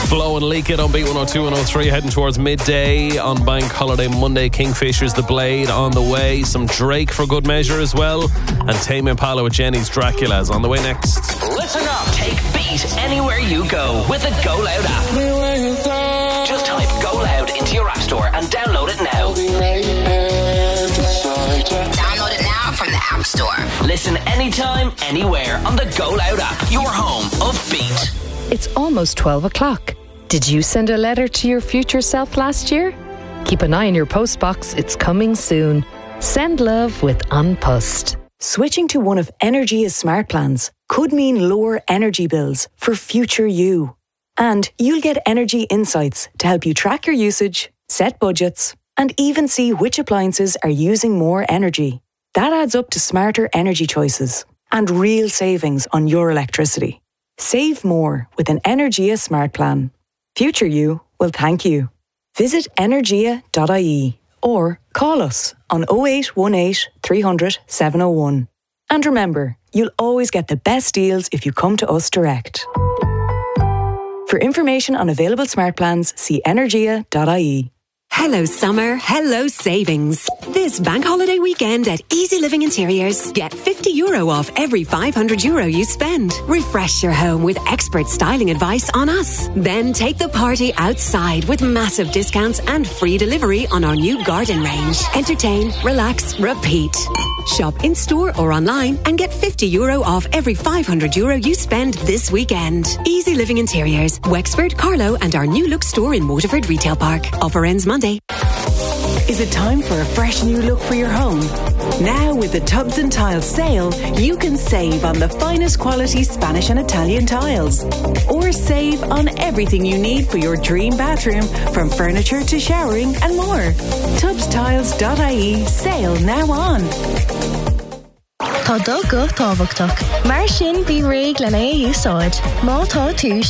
Blow and Leak It on Beat 102 103, heading towards midday on Bank Holiday Monday. Kingfisher's The Blade on the way. Some Drake for good measure as well. And Tame Impala with Jenny's Dracula's on the way next. Listen up. Take Beat anywhere you go with the Go Loud app. Just type Go Loud into your app store and download it now. Download it now from the App Store. Listen anytime, anywhere on the Go Loud app. Your home of Beat. It's almost 12 o'clock. Did you send a letter to your future self last year? Keep an eye on your postbox. It's coming soon. Send love with An Post. Switching to one of Energia's smart plans could mean lower energy bills for future you. And you'll get energy insights to help you track your usage, set budgets, and even see which appliances are using more energy. That adds up to smarter energy choices and real savings on your electricity. Save more with an Energia smart plan. Future you will thank you. Visit energia.ie or call us on 0818 300 701. And remember, you'll always get the best deals if you come to us direct. For information on available smart plans, see energia.ie. Hello summer, hello savings. This bank holiday weekend at Easy Living Interiors, get €50 off every €500 you spend. Refresh your home with expert styling advice on us. Then take the party outside with massive discounts and free delivery on our new garden range. Entertain, relax, repeat. Shop in store or online and get €50 off every €500 you spend this weekend. Easy Living Interiors, Wexford, Carlow and our new look store in Waterford Retail Park. Offer ends Monday. Is it time for a fresh new look for your home? Now with the Tubs and Tiles sale, you can save on the finest quality Spanish and Italian tiles. Or save on everything you need for your dream bathroom, from furniture to showering and more. Tubstiles.ie, sale now on. Tá dul tábhachtach. Mar sin bí réig lena úsáid. Má tá tú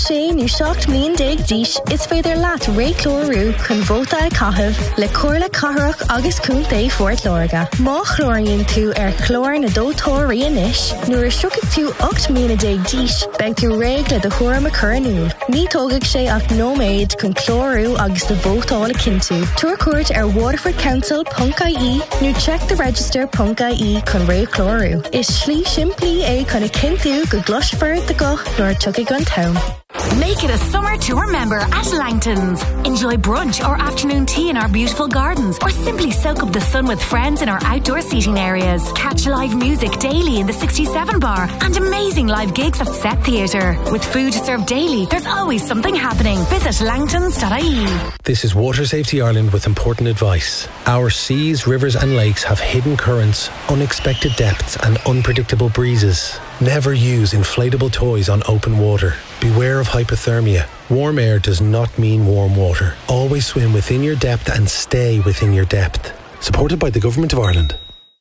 6 million díis is féidir leat réichlórú chun bhóta caithfh le cúrla cathrach agus cúnta Fort Lorga. Má chlóraíonn tú chlór na dótóirí inis, nuair a strucadh tú 8 million díis, beag tú réig le do chóra a churanú. Ní tógadh sé ach nóméid chun chlórú agus do bhótála cinntu. Tuair cuairt waterfordcouncil.ie nó check the register.ie chun réichlórú. Is slí siimplí chuna cinnú go gluisfear de go nuair tugadh gan town. Make it a summer to remember at Langton's. Enjoy brunch or afternoon tea in our beautiful gardens, or simply soak up the sun with friends in our outdoor seating areas. Catch live music daily in the 67 bar and amazing live gigs at Set Theatre. With food served daily, there's always something happening. Visit langtons.ie. This is Water Safety Ireland with important advice. Our seas, rivers and lakes have hidden currents, unexpected depths and unpredictable breezes. Never use inflatable toys on open water. Beware of hypothermia. Warm air does not mean warm water. Always swim within your depth and stay within your depth. Supported by the Government of Ireland.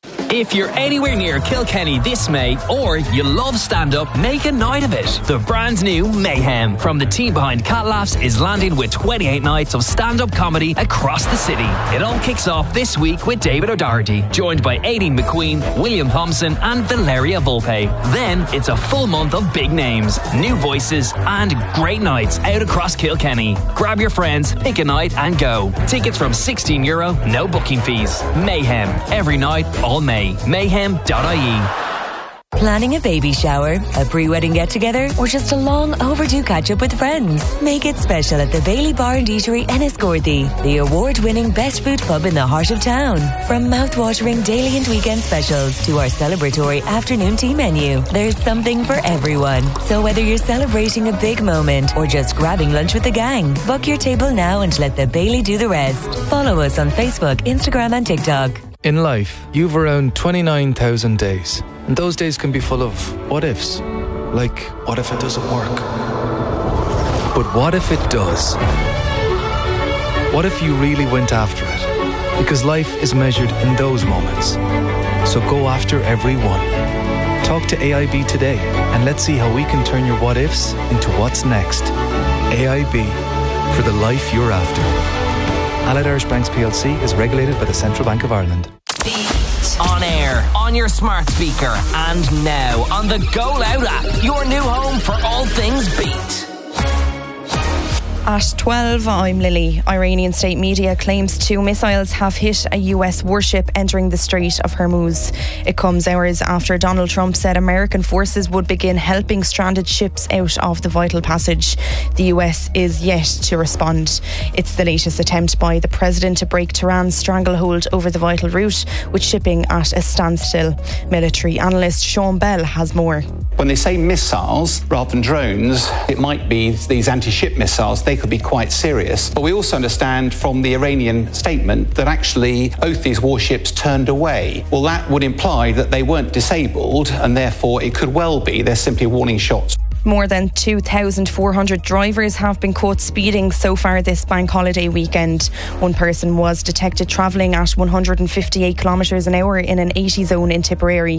If you're anywhere near Kilkenny this May, or you love stand-up, make a night of it. The brand new Mayhem from the team behind Cat Laughs is landing with 28 nights of stand-up comedy across the city. It all kicks off this week with David O'Doherty, joined by Aideen McQueen, William Thompson and Valeria Volpe. Then it's a full month of big names, new voices and great nights out across Kilkenny. Grab your friends, pick a night and go. Tickets from €16, no booking fees. Mayhem, every night, all May. Mayhem.ie. Planning a baby shower, a pre-wedding get-together, or just a long overdue catch-up with friends? Make it special at the Bailey Bar and Eatery Enniscorthy, the award-winning best food pub in the heart of town. From mouth-watering daily and weekend specials to our celebratory afternoon tea menu, there's something for everyone. So whether you're celebrating a big moment or just grabbing lunch with the gang, book your table now and let the Bailey do the rest. Follow us on Facebook, Instagram and TikTok. In life, you've around 29,000 days. And those days can be full of what-ifs. Like, what if it doesn't work? But what if it does? What if you really went after it? Because life is measured in those moments. So go after every one. Talk to AIB today and let's see how we can turn your what-ifs into what's next. AIB, for the life you're after. Allied Irish Banks PLC is regulated by the Central Bank of Ireland. On air, on your smart speaker, and now on the Go Loud app, your new home for all things Beat. At 12, I'm Lily. Iranian state media claims 2 missiles have hit a US warship entering the Strait of Hormuz. It comes hours after Donald Trump said American forces would begin helping stranded ships out of the vital passage. The US is yet to respond. It's the latest attempt by the president to break Tehran's stranglehold over the vital route, with shipping at a standstill. Military analyst Sean Bell has more. When they say missiles rather than drones, it might be these anti-ship missiles. They could be quite serious. But we also understand from the Iranian statement that actually both these warships turned away. Well, that would imply that they weren't disabled, and therefore it could well be they're simply warning shots. More than 2,400 drivers have been caught speeding so far this bank holiday weekend. One person was detected travelling at 158 kilometres an hour in an 80 zone in Tipperary.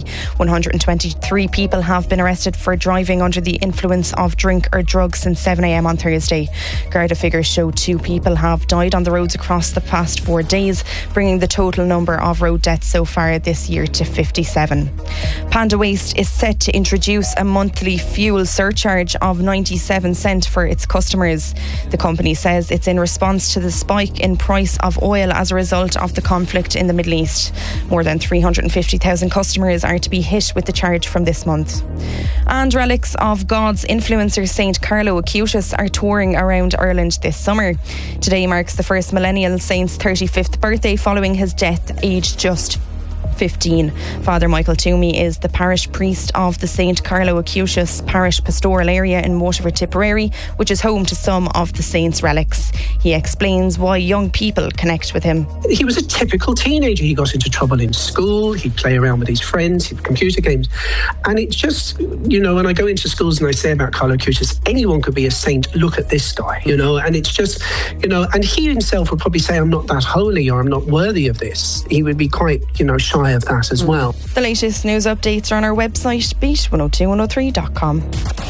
123 people have been arrested for driving under the influence of drink or drugs since 7 a.m. on Thursday. Garda figures show 2 people have died on the roads across the past 4 days, bringing the total number of road deaths so far this year to 57. Panda Waste is set to introduce a monthly fuel surcharge of 97 cents for its customers. The company says it's in response to the spike in price of oil as a result of the conflict in the Middle East. More than 350,000 customers are to be hit with the charge from this month. And relics of God's influencer Saint Carlo Acutis are touring around Ireland this summer. Today marks the first millennial saint's 35th birthday following his death, aged just 15. Father Michael Toomey is the parish priest of the St. Carlo Acutis parish pastoral area in Waterford, Tipperary, which is home to some of the saint's relics. He explains why young people connect with him. He was a typical teenager. He got into trouble in school. He'd play around with his friends, he'd computer games. And it's just, when I go into schools and I say about Carlo Acutis, anyone could be a saint. Look at this guy, and it's just, and he himself would probably say, I'm not that holy or I'm not worthy of this. He would be quite, shy of that as well. The latest news updates are on our website, beat102103.com.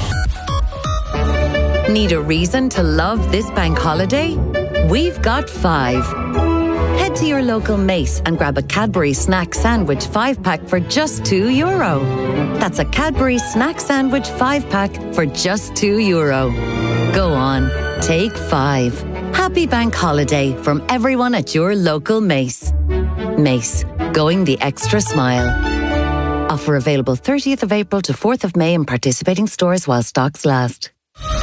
Need a reason to love this bank holiday? We've got 5. Head to your local Mace and grab a Cadbury snack sandwich 5-pack for just €2. That's a Cadbury snack sandwich 5-pack for just €2. Go on, take 5. Happy bank holiday from everyone at your local Mace. Mace, going the extra smile. Offer available 30th of April to 4th of May in participating stores while stocks last.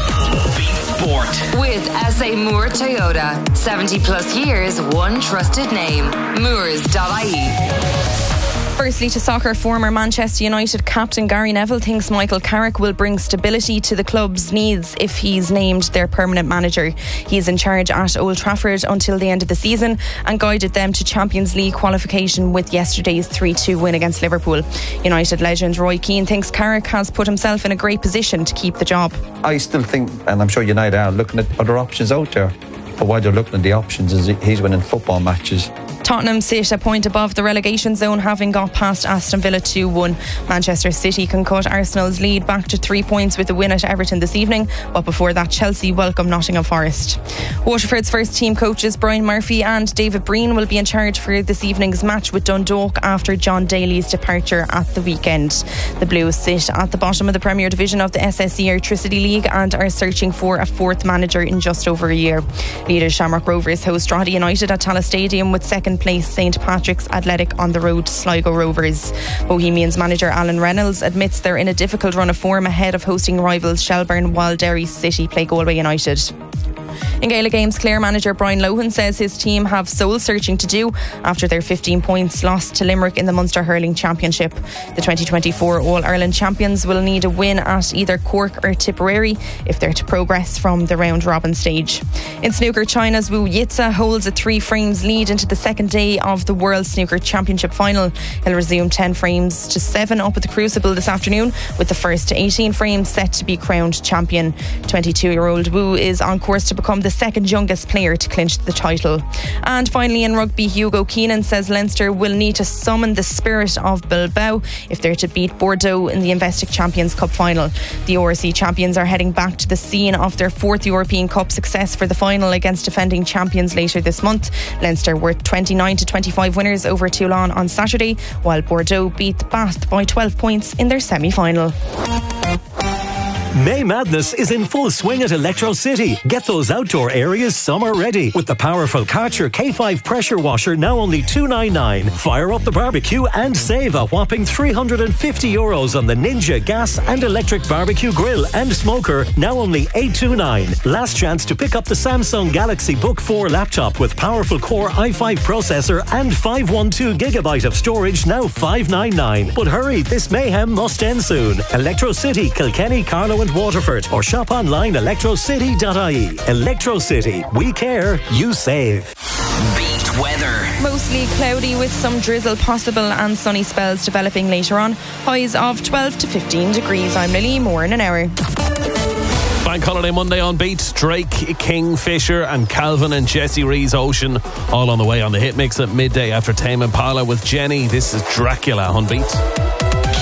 Sport with SA Moore Toyota. 70 plus years, one trusted name. Moores.ie. Firstly to soccer, former Manchester United captain Gary Neville thinks Michael Carrick will bring stability to the club's needs if he's named their permanent manager. He's in charge at Old Trafford until the end of the season and guided them to Champions League qualification with yesterday's 3-2 win against Liverpool. United legend Roy Keane thinks Carrick has put himself in a great position to keep the job. I still think, and I'm sure United are looking at other options out there, but why they're looking at the options is he's winning football matches. Tottenham sit a point above the relegation zone, having got past Aston Villa 2-1. Manchester City can cut Arsenal's lead back to 3 points with a win at Everton this evening, but before that Chelsea welcome Nottingham Forest. Waterford's first team coaches Brian Murphy and David Breen will be in charge for this evening's match with Dundalk after John Daly's departure at the weekend. The Blues sit at the bottom of the Premier Division of the SSE Airtricity League and are searching for a 4th manager in just over a year. Leaders Shamrock Rovers host Drogheda United at Tallaght Stadium, with second place St Patrick's Athletic on the road to Sligo Rovers. Bohemians manager Alan Reynolds admits they're in a difficult run of form ahead of hosting rivals Shelbourne, while Derry City play Galway United. In Gaelic Games, Clare manager Brian Lohan says his team have soul searching to do after their 15 points lost to Limerick in the Munster Hurling Championship. The 2024 All-Ireland champions will need a win at either Cork or Tipperary if they're to progress from the round-robin stage. In snooker, China's Wu Yitsa holds a 3 frames lead into the second day of the World Snooker Championship final. He'll resume 10 frames to 7 up at the Crucible this afternoon, with the first to 18 frames set to be crowned champion. 22-year-old Wu is on course to become the second youngest player to clinch the title. And finally in rugby, Hugo Keenan says Leinster will need to summon the spirit of Bilbao if they're to beat Bordeaux in the Investec Champions Cup final. The ORC champions are heading back to the scene of their 4th European Cup success for the final against defending champions later this month. Leinster were 29-25 winners over Toulon on Saturday, while Bordeaux beat Bath by 12 points in their semi-final. May Madness is in full swing at Electro City. Get those outdoor areas summer ready with the powerful Karcher K5 pressure washer, now only €299. Fire up the barbecue and save a whopping €350 on the Ninja gas and electric barbecue grill and smoker, now only $829. Last chance to pick up the Samsung Galaxy Book 4 laptop with powerful Core i5 processor and 512GB of storage, now $599. But hurry, this mayhem must end soon. Electro City, Kilkenny, Carlow and Waterford, or shop online electrocity.ie. Electro City, we care, you save. Beat weather. Mostly cloudy with some drizzle possible and sunny spells developing later on. Highs of 12 to 15 degrees. I'm Lily, more in an hour. Bank Holiday Monday on Beat. Drake, Kingfisher and Calvin and Jessie Ree's Ocean all on the way on the hit mix at midday after Tame Impala with Jenny. This is Dracula on Beat.